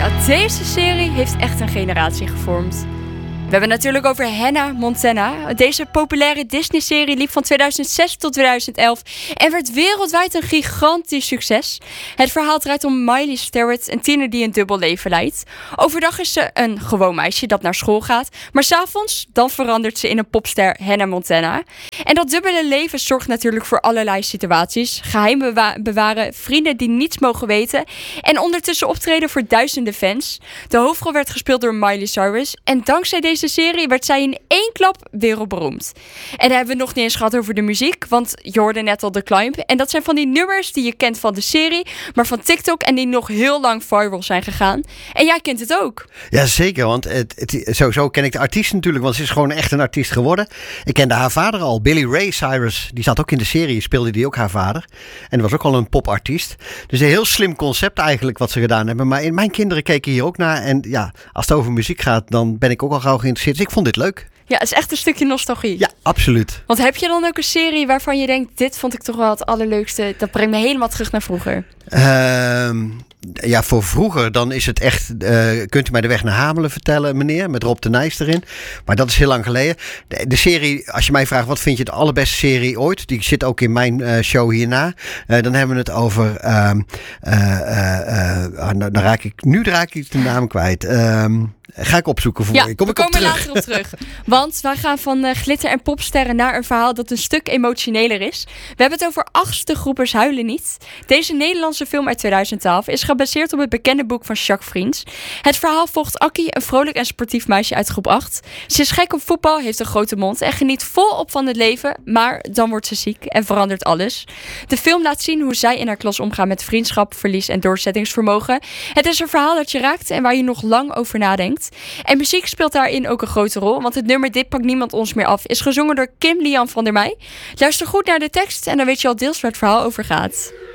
Nou, deze serie heeft echt een generatie gevormd. We hebben het natuurlijk over Hannah Montana. Deze populaire Disney-serie liep van 2006 tot 2011 en werd wereldwijd een gigantisch succes. Het verhaal draait om Miley Starrett, een tiener die een dubbel leven leidt. Overdag is ze een gewoon meisje dat naar school gaat, maar 's avonds dan verandert ze in een popster Hannah Montana. En dat dubbele leven zorgt natuurlijk voor allerlei situaties. Geheim bewaren, vrienden die niets mogen weten en ondertussen optreden voor duizenden fans. De hoofdrol werd gespeeld door Miley Cyrus en dankzij deze serie werd zij in één klap wereldberoemd. En dan hebben we het nog niet eens gehad over de muziek, want je hoorde net al The Climb. En dat zijn van die nummers die je kent van de serie, maar van TikTok en die nog heel lang viral zijn gegaan. En jij kent het ook. Ja, zeker, want sowieso ken ik de artiest natuurlijk, want ze is gewoon echt een artiest geworden. Ik kende haar vader al, Billy Ray Cyrus, die zat ook in de serie, speelde die ook haar vader. En was ook al een popartiest. Dus een heel slim concept eigenlijk wat ze gedaan hebben. Maar mijn kinderen keken hier ook naar en ja, als het over muziek gaat, dan ben ik ook al gauw geïnteresseerd. Dus ik vond dit leuk. Ja, het is echt een stukje nostalgie. Ja, absoluut. Want heb je dan ook een serie waarvan je denkt, dit vond ik toch wel het allerleukste, dat brengt me helemaal terug naar vroeger? Ja, voor vroeger dan is het echt, kunt u mij de weg naar Hamelen vertellen, meneer, met Rob de Nijs erin. Maar dat is heel lang geleden. De serie, als je mij vraagt, wat vind je de allerbeste serie ooit? Die zit ook in mijn show hierna. Dan hebben we het over, nu raak ik de naam kwijt. Ga ik opzoeken voor je. We komen later op terug. Want wij gaan van glitter en popsterren naar een verhaal dat een stuk emotioneler is. We hebben het over Achtste Groepers Huilen Niet. Deze Nederlandse film uit 2012 is gebaseerd op het bekende boek van Jacques Vriends. Het verhaal volgt Akkie, een vrolijk en sportief meisje uit groep 8. Ze is gek op voetbal, heeft een grote mond en geniet volop van het leven. Maar dan wordt ze ziek en verandert alles. De film laat zien hoe zij in haar klas omgaat met vriendschap, verlies en doorzettingsvermogen. Het is een verhaal dat je raakt en waar je nog lang over nadenkt. En muziek speelt daarin ook een grote rol, want het nummer Dit pakt niemand ons meer af is gezongen door Kim Lian van der Meij. Luister goed naar de tekst en dan weet je al deels waar het verhaal over gaat.